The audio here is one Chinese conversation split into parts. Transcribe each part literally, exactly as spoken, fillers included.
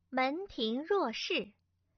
门庭若市。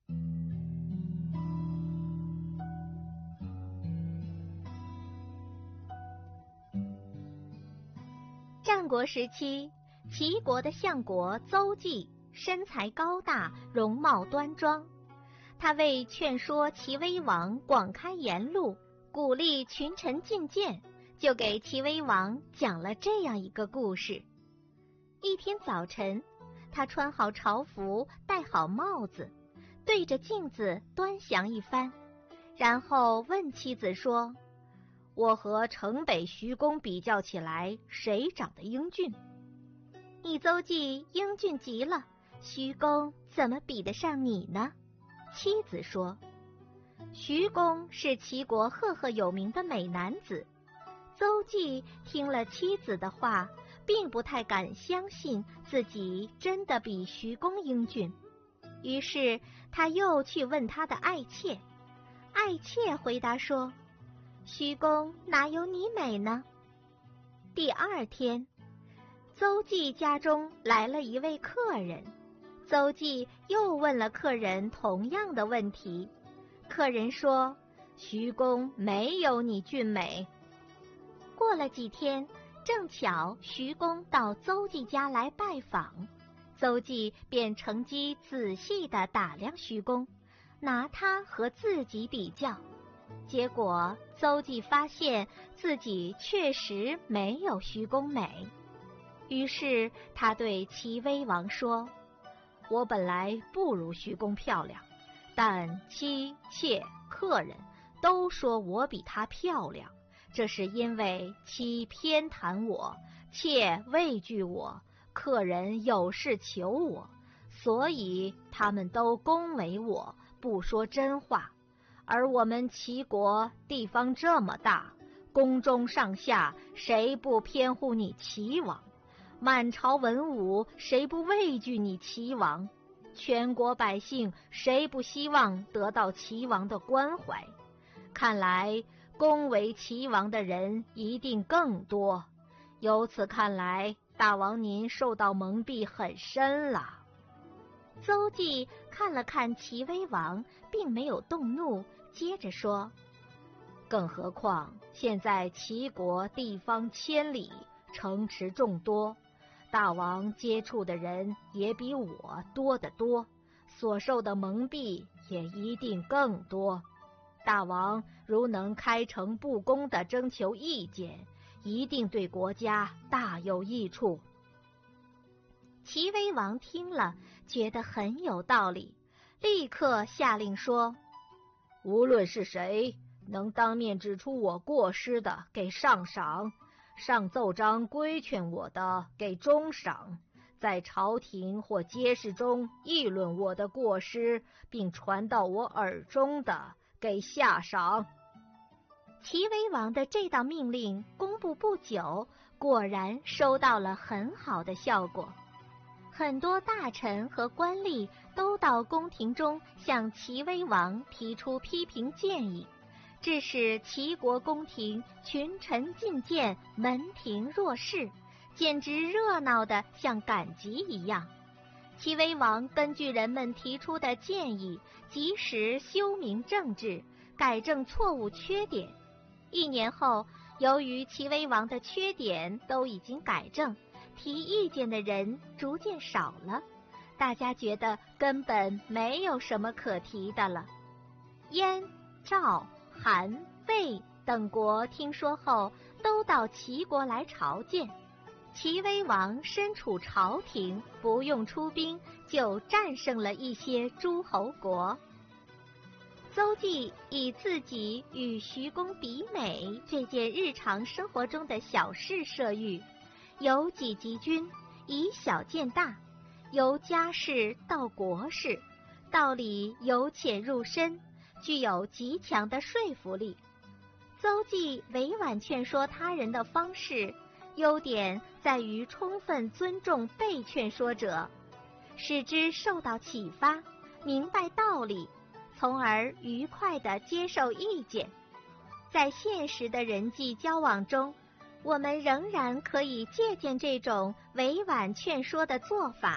战国时期，齐国的相国邹忌身材高大，容貌端庄。他为劝说齐威王广开言路，鼓励群臣进谏，就给齐威王讲了这样一个故事。一天早晨，他穿好朝服，戴好帽子，对着镜子端详一番，然后问妻子说：我和城北徐公比较起来，谁长得英俊？你邹忌英俊极了，徐公怎么比得上你呢？妻子说：徐公是齐国赫赫有名的美男子。邹忌听了妻子的话，并不太敢相信自己真的比徐公英俊，于是他又去问他的爱妾。爱妾回答说：徐公哪有你美呢？第二天，邹忌家中来了一位客人，邹忌又问了客人同样的问题。客人说：徐公没有你俊美。过了几天，正巧徐公到邹忌家来拜访，邹忌便乘机仔细地打量徐公，拿他和自己比较。结果邹忌发现自己确实没有徐公美，于是他对齐威王说：我本来不如徐公漂亮，但妻妾客人都说我比她漂亮，这是因为妻偏袒我，妾畏惧我，客人有事求我，所以他们都恭维我，不说真话。而我们齐国地方这么大，宫中上下谁不偏护你齐王？满朝文武谁不畏惧你齐王？全国百姓谁不希望得到齐王的关怀？看来恭维齐王的人一定更多。由此看来，大王您受到蒙蔽很深了。邹忌看了看齐威王，并没有动怒，接着说：更何况现在齐国地方千里，城池众多，大王接触的人也比我多得多，所受的蒙蔽也一定更多。大王如能开诚布公地征求意见，一定对国家大有益处。齐威王听了，觉得很有道理，立刻下令说：无论是谁能当面指出我过失的，给上赏；上奏章规劝我的，给中赏；在朝廷或街市中议论我的过失，并传到我耳中的，给下赏。齐威王的这道命令公布不久，果然收到了很好的效果。很多大臣和官吏都到宫廷中向齐威王提出批评建议，致使齐国宫廷群臣进谏，门庭若市，简直热闹得像赶集一样。齐威王根据人们提出的建议，及时修明正治，改正错误缺点。一年后，由于齐威王的缺点都已经改正，提意见的人逐渐少了，大家觉得根本没有什么可提的了。燕、赵、韩、魏等国听说后，都到齐国来朝见。齐威王身处朝廷，不用出兵，就战胜了一些诸侯国。邹忌以自己与徐公比美这件日常生活中的小事设喻，由己及君，以小见大，由家事到国事，道理由浅入深，具有极强的说服力。邹忌委婉劝说他人的方式，优点在于充分尊重被劝说者，使之受到启发，明白道理，从而愉快地接受意见。在现实的人际交往中，我们仍然可以借鉴这种委婉劝说的做法，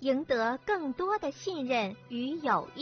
赢得更多的信任与友谊。